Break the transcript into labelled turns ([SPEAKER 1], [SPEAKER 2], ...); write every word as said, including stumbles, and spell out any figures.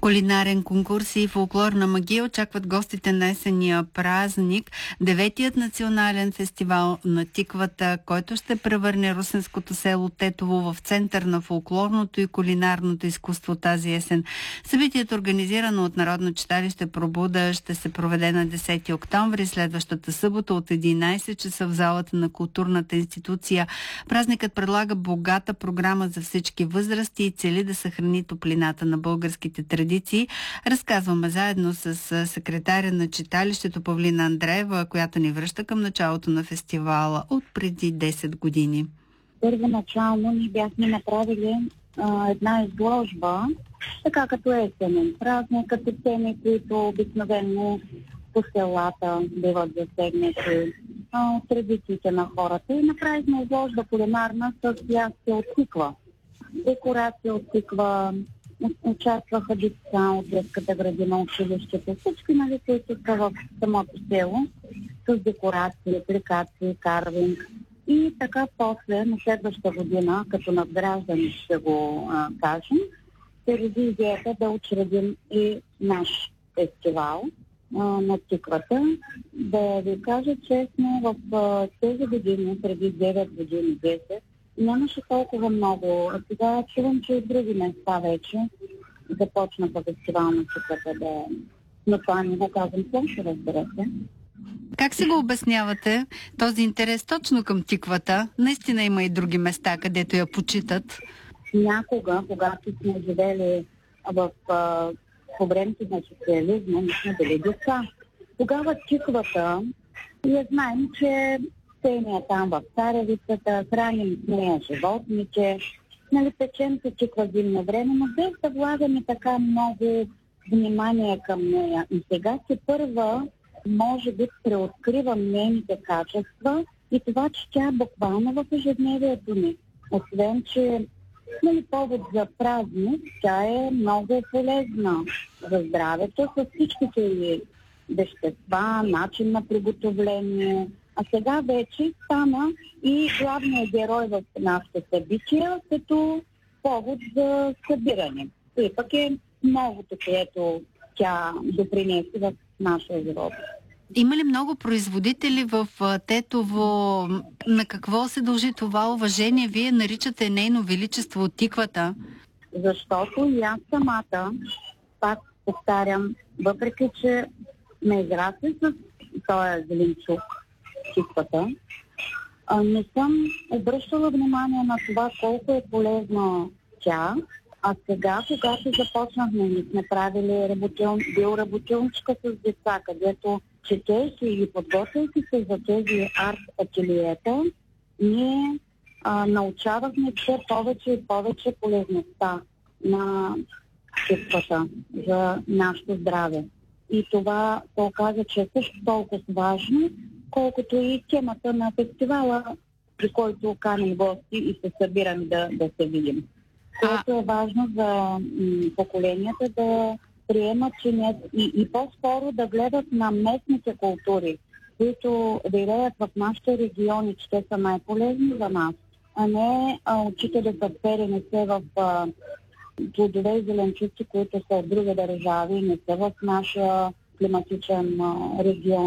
[SPEAKER 1] Кулинарен конкурс и фолклорна магия очакват гостите на есенния празник. Деветият национален фестивал на тиквата, който ще превърне русенското село Тетово в център на фолклорното и кулинарното изкуство тази есен. Събитието, организирано от Народно читалище Пробуда, ще се проведе на десети октомври, следващата събота от единайсет часа в залата на културната институция. Празникът предлага богата програма за всички възрасти и цели да съхрани топлината на българските традиции. Разказваме заедно с секретаря на читалището Павлина Андреева, която ни връща към началото на фестивала от преди десет години.
[SPEAKER 2] Първоначално ни бяхме направили а, една изложба, така като есенен празник, като теми, които обикновено по селата биват засегнати, а, традициите на хората. И направихме изложба кулинарна с ястие от тиква, декорация от тиква. Участваха деца от детската градина, училището, всички, нали, които са в самото село, с декорации, апликации, карвинг. И така после, на следващата година, като надграждане ще го а, кажем, се роди идеята да учредим и наш фестивал а, на тиквата. Да ви кажа честно, в а, тези години, преди девет години, десет, нямаше толкова много. А сега чувам, че и други места вече започнаха фестивал на тиквата да... Но това не го казвам също, разбира се.
[SPEAKER 1] Как си го обяснявате, този интерес точно към тиквата? Наистина има и други места, където я почитат.
[SPEAKER 2] Някога, когато сме живели в, в, по времето на социализма, ние сме били деца. Тогава тиквата, я знаем, че пеем там в царевицата, храним с нея животните, нали, печем се тиква зимно време, но без да влагаме така много внимание към нея. И сега се първа, може би, преоткривам нейните качества и това, че тя е буквално в ежедневието ни. Освен, че нали, повод за празник, тя е много полезна за здравето с всичките ѝ вещества, начин на приготовление. А сега вече стана и главният герой в нашите събития като повод за събиране. И пък е новото, което тя допринесе в нашия живот.
[SPEAKER 1] Има ли много производители в Тетово? На какво се дължи това уважение? Вие наричате нейно величество тиквата.
[SPEAKER 2] Защото и аз самата, пак повтарям, въпреки че ме израсли с този зеленчук, тиквата, не съм обръщала внимание на това колко е полезна тя. А сега, когато започнахме, ние сме правили работил, биоработилничка с деца, където четейки и подготвяйки се за тези арт-ателиета, ние а, научавахме все повече и повече полезността на тиквата за нашето здраве. И това се оказа, че е също толкова важно, колкото и темата на фестивала, при който каним гости и се събираме да, да се видим. Което е важно за м- поколенията да приемат, че не, и, и по-скоро да гледат на местните култури, които виреят в нашите региони, че те са най-полезни за нас, а не а, очите да са вперени се в а, плодове и зеленчуци, които са от други държави и не са в нашия климатичен а, регион.